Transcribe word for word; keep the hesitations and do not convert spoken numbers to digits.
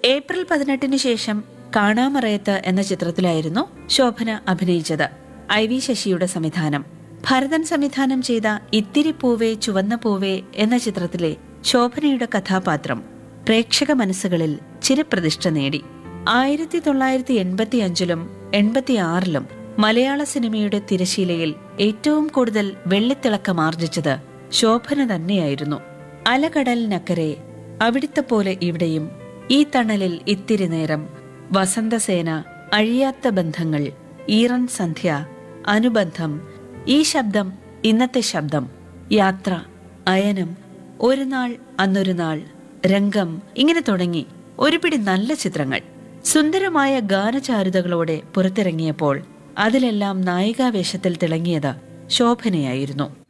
April പതിനെട്ടിന് ശേഷം കാണാമറയത്ത് എന്ന ചിത്രത്തിലായിരുന്നു ശോഭന അഭിനയിച്ചത്. ഐ വി ശശിയുടെ സംവിധാനം. ഭരതൻ സംവിധാനം ചെയ്ത ഇത്തിരി പൂവേ ചുവന്ന പൂവേ എന്ന ചിത്രത്തിലെ ശോഭനയുടെ കഥാപാത്രം പ്രേക്ഷക മനസ്സുകളിൽ ചിരപ്രതിഷ്ഠ നേടി. ആയിരത്തി തൊള്ളായിരത്തി എൺപത്തി അഞ്ചിലും എൺപത്തിയാറിലും മലയാള സിനിമയുടെ തിരശീലയിൽ ഏറ്റവും കൂടുതൽ വെള്ളിത്തിളക്കമാർജിച്ചത് ശോഭന തന്നെയായിരുന്നു. അലകടലിനക്കരെ, അവിടുത്തെ പോലെ ഇവിടെയും, ഈ തണലിൽ ഇത്തിരി നേരം, വസന്തസേന, അഴിയാത്ത ബന്ധങ്ങൾ, ഈറൻ സന്ധ്യ, അനുബന്ധം, ഈ ശബ്ദം, ഇന്നത്തെ ശബ്ദം, യാത്ര, അയനം, ഒരു നാൾ അന്നൊരു നാൾ, രംഗം, ഇങ്ങനെ തുടങ്ങി ഒരു പിടി നല്ല ചിത്രങ്ങൾ സുന്ദരമായ ഗാനചാരുതകളോടെ പുറത്തിറങ്ങിയപ്പോൾ അതിലെല്ലാം നായികാവേഷത്തിൽ തിളങ്ങിയത് ശോഭനയായിരുന്നു.